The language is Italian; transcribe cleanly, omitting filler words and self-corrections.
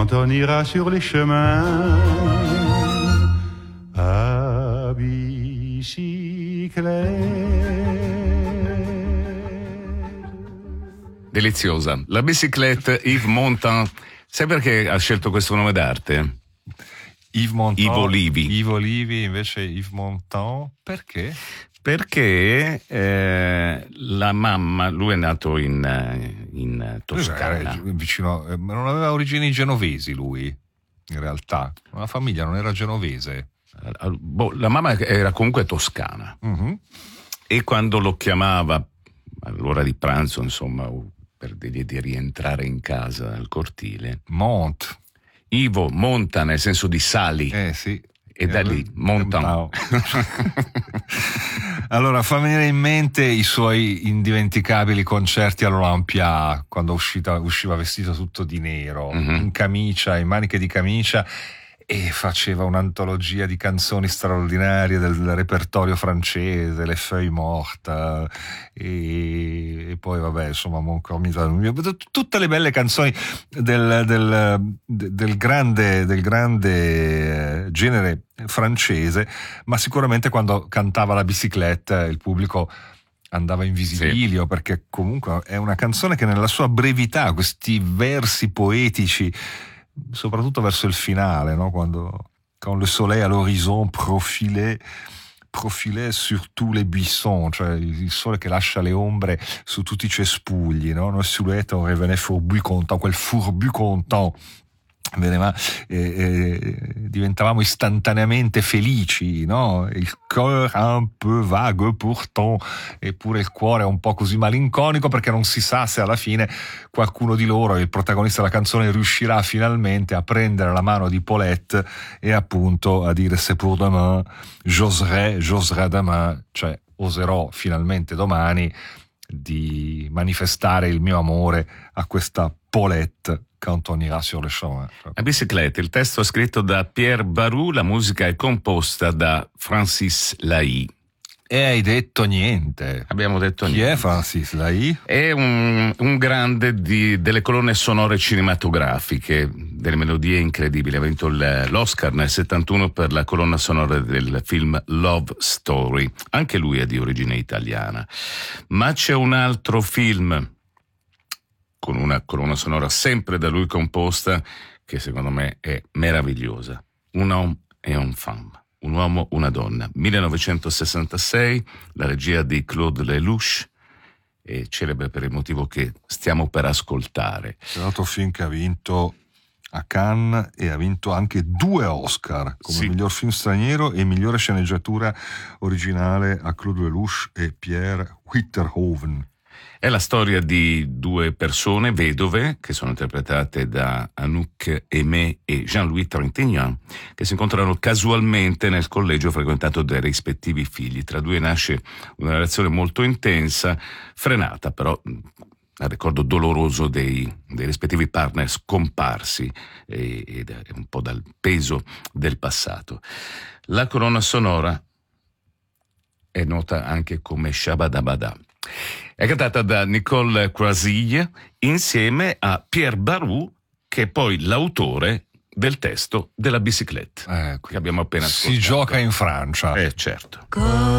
quand on ira sur les chemins à bicyclette. Deliziosa. La bicyclette, Yves Montand. Sai perché ha scelto questo nome d'arte? Yves Montand. Ivo Livi. Ivo Livi invece Yves Montand. Perché? Perché la mamma, lui è nato in Toscana. Vicino, non aveva origini genovesi lui, in realtà. La famiglia non era genovese. La mamma era comunque toscana. Uh-huh. E quando lo chiamava all'ora di pranzo, insomma, per dirgli di rientrare in casa al cortile, Ivo monta nel senso di sali. Sì. E da lì montano. Allora fa venire in mente i suoi indimenticabili concerti all'Olympia, quando usciva vestito tutto di nero, in camicia, in maniche di camicia, e faceva un'antologia di canzoni straordinarie del repertorio francese, Le Feuilles Mortes, e poi vabbè, insomma, tutte le belle canzoni del grande genere francese, ma sicuramente quando cantava la bicicletta il pubblico andava in visibilio, sì, perché comunque è una canzone che nella sua brevità, questi versi poetici, soprattutto verso il finale, no? Quand le soleil à l'horizon profilait sur tous les buissons, cioè il sole che lascia le ombre su tutti i cespugli, no? Nos silhouettes on revenait fourbus content, quel fourbus content. Diventavamo istantaneamente felici, no? Il cœur un peu vague pourtant, eppure il cuore è un po' così malinconico, perché non si sa se alla fine qualcuno di loro, il protagonista della canzone, riuscirà finalmente a prendere la mano di Paulette e appunto a dire c'est pour demain, j'oserai demain, cioè oserò finalmente domani di manifestare il mio amore a questa Paulette quand on ira sur le chemin. La bicicletta, il testo è scritto da Pierre Barou, la musica è composta da Francis Lahy. E hai detto niente. Abbiamo detto niente. Chi è Francis Lahy? È un grande delle colonne sonore cinematografiche, delle melodie incredibili. Ha vinto l'Oscar nel 71 per la colonna sonora del film Love Story. Anche lui è di origine italiana. Ma c'è un altro film con una colonna sonora sempre da lui composta, che secondo me è meravigliosa. Un homme et une femme. Un uomo, una donna. 1966, la regia di Claude Lelouch, è celebre per il motivo che stiamo per ascoltare. È un altro film che ha vinto a Cannes e ha vinto anche 2 Oscar, come miglior film straniero e migliore sceneggiatura originale a Claude Lelouch e Pierre Whitterhoven. È la storia di 2 persone vedove che sono interpretate da Anouk Aimée e Jean-Louis Trintignant, che si incontrano casualmente nel collegio frequentato dai rispettivi figli. Tra 2 nasce una relazione molto intensa, frenata però al ricordo doloroso dei rispettivi partner scomparsi ed è un po' dal peso del passato. La colonna sonora è nota anche come Shabadabada. È cantata da Nicole Croisille insieme a Pierre Barou, che è poi l'autore del testo della bicicletta che abbiamo appena ascoltato. Si gioca in Francia. Certo.